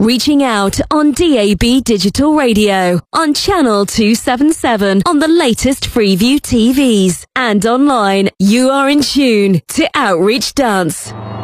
Reaching out on DAB Digital Radio, on Channel 277, on the latest Freeview TVs, and online. You are in tune to Outreach Dance.